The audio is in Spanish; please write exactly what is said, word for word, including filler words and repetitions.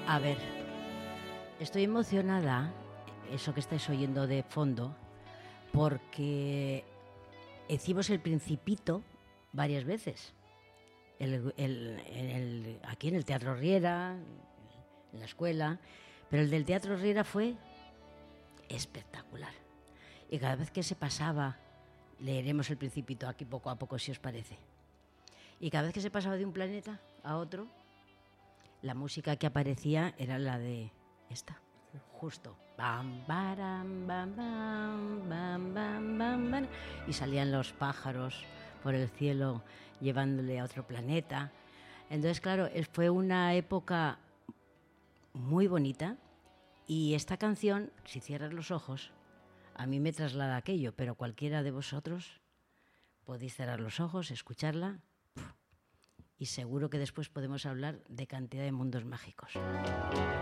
A ver, estoy emocionada, eso que estáis oyendo de fondo, porque hicimos El Principito varias veces. El, el, el, aquí en el Teatro Riera, en la escuela, pero el del Teatro Riera fue espectacular. Y cada vez que se pasaba, leeremos El Principito aquí poco a poco, si os parece. Y cada vez que se pasaba de un planeta a otro, la música que aparecía era la de esta, justo. Bam, baram, bam, bam, bam, bam, bam, bam. Y salían los pájaros por el cielo llevándole a otro planeta. Entonces, claro, fue una época muy bonita. Y esta canción, si cierras los ojos, a mí me traslada aquello, pero cualquiera de vosotros podéis cerrar los ojos, escucharla, y seguro que después podemos hablar de cantidad de mundos mágicos.